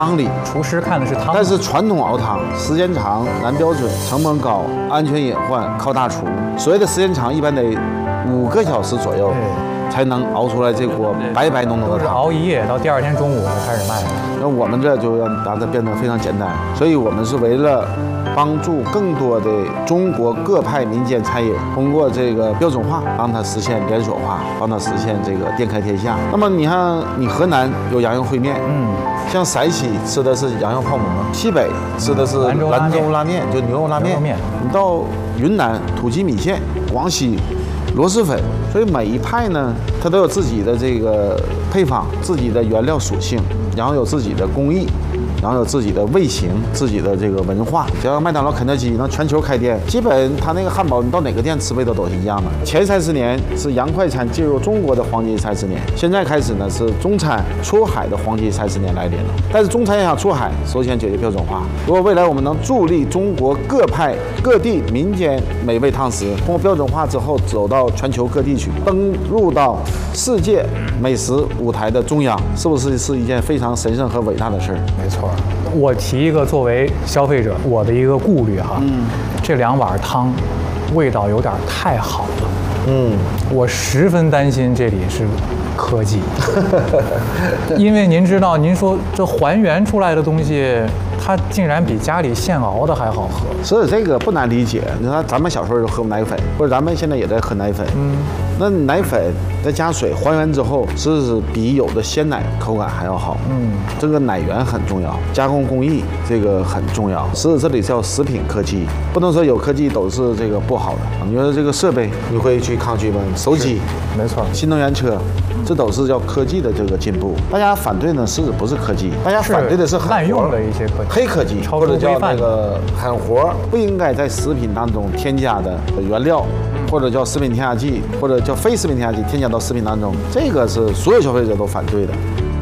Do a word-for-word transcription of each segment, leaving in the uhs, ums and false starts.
汤里。 厨师看的是汤， 但是传统熬汤时间长、难标准、成本高、安全隐患，靠大厨。所谓的时间长，一般得五个小时左右。才能熬出来这锅白白浓浓的汤， 都是熬一夜到第二天中午才开始卖。 那我们这就让把它变得非常简单，所以我们是为了帮助更多的中国各派民间餐饮通过这个标准化，让它实现连锁化，帮它实现这个店开天下。那么你看，你河南有羊肉烩面，嗯，像陕西吃的是羊肉泡馍，西北吃的是兰州拉面，就牛肉拉面。你到云南土鸡米线，广西螺蛳粉，所以每一派呢，它都有自己的这个配方、自己的原料属性，然后有自己的工艺，然后有自己的味型、自己的这个文化。像麦当劳、肯德基能全球开店，基本它那个汉堡，你到哪个店吃味道都是一样的。前三十年是洋快餐进入中国的黄金三十年，现在开始呢是中餐出海的黄金三十年来临了。但是中餐要想出海，首先解决标准化。如果未来我们能助力中国各派各地民间美味汤食，通过标准化之后走到全球各地去，登入到世界美食舞台的中央，是不是是一件非常神圣和伟大的事儿？ 没错。我提一个作为消费者我的一个顾虑哈，嗯，这两碗汤味道有点太好了，嗯，我十分担心这里是科技，因为您知道，您说这还原出来的东西，它竟然比家里现熬的还好喝， 所以这个不难理解。你看咱们小时候就喝奶粉，或者咱们现在也在喝奶粉，嗯，那奶粉再加水还原之后，是比有的鲜奶口感还要好，嗯，这个奶源很重要，加工工艺这个很重要。所以这里叫食品科技，不能说有科技都是这个不好的。你说这个设备，你会去抗拒吗？手机， 没错， 新能源车。这都是叫科技的这个进步，大家反对呢是不是科技？大家反对的是滥用的一些科技、 黑科技，或者叫那个狠活，不应该在食品当中添加的原料，或者叫食品添加剂，或者叫非食品添加剂添加到食品当中，这个是所有消费者都反对的。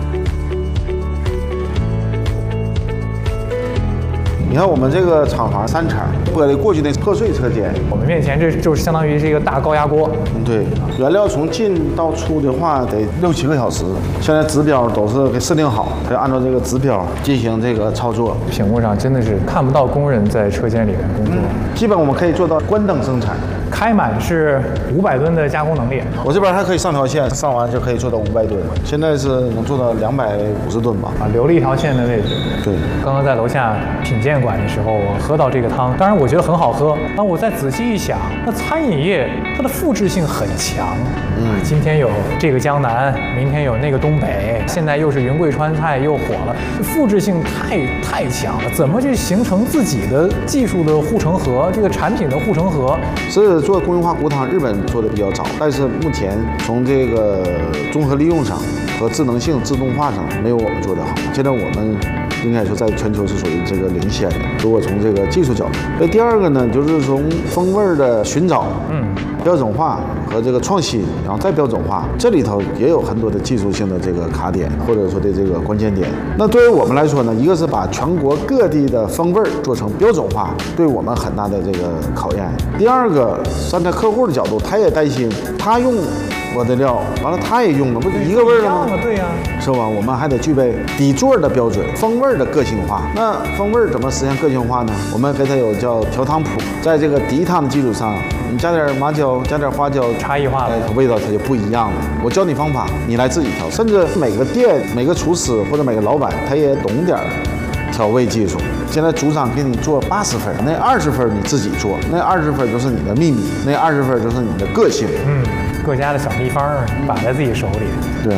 你看我们这个厂房三层玻璃过去那破碎车间， 我们面前这就是相当于是一个大高压锅。 对，原料从进到出的话得六七个小时，现在指标都是给设定好，得按照这个指标进行这个操作。 屏幕上真的是看不到工人在车间里面工作， 嗯、基本我们可以做到关灯生产。 开满是五百吨的加工能力， 我这边还可以上条线，上完就可以做到五百吨，现在是能做到两百五十吨吧。 啊，留了一条线的位置。 对， 刚刚在楼下品鉴馆的时候，我喝到这个汤，当然我觉得很好喝。当我再仔细一想，那餐饮业它的复制性很强。嗯，今天有这个江南，明天有那个东北，现在又是云贵川菜又火了，复制性太太强了。怎么去形成自己的技术的护城河，这个产品的护城河？ 是做工业化骨汤，日本做的比较早，但是目前从这个综合利用上和智能性、自动化上没有我们做得好。现在我们应该说在全球是属于这个领先的。如果从这个技术角度，那第二个呢，就是从风味的寻找，嗯，标准化和这个创新，然后再标准化，这里头也有很多的技术性的这个卡点，或者说的这个关键点。那对于我们来说呢，一个是把全国各地的风味做成标准化，对我们很大的这个考验。第二个，站在客户的角度，他也担心，他用我的料，完了他也用了，不是一个味儿了吗？ 对呀、啊， 是吧？我们还得具备底座的标准，风味的个性化。那风味怎么实现个性化呢？我们给它有叫调汤谱，在这个底汤的基础上，你加点麻椒，加点花椒， 差异化了， 哎，味道它就不一样了。我教你方法，你来自己调。甚至每个店、每个厨师或者每个老板，他也懂点调味技术。现在组长给你做八十分，那二十分你自己做，那二十分就是你的秘密，那二十分就是你的个性。 嗯，各家的小秘方摆在自己手里。 对。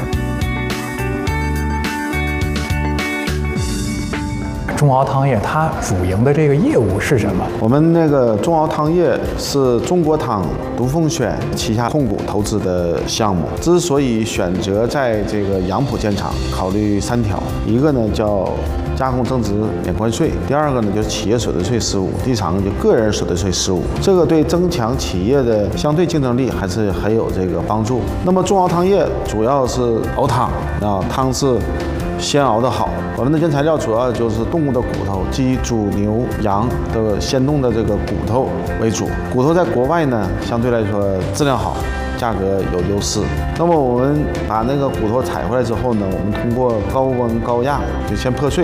中熬汤业它主营的这个业务是什么？ 我们那个中熬汤业是中国汤、独凤轩旗下控股投资的项目。之所以选择在这个杨浦建厂，考虑三条，一个呢叫加工增值免关税，第二个呢就是企业所得税十五，第三个就个人所得税十五。这个对增强企业的相对竞争力还是很有这个帮助。那么中熬汤业主要是熬汤啊，汤是鲜熬的好。我们的原材料主要就是动物的骨头，鸡、猪、牛、羊的鲜冻的这个骨头为主。骨头在国外呢，相对来说质量好， 价格有优势。那么我们把那个骨头采回来之后呢，我们通过高温高压就先破碎。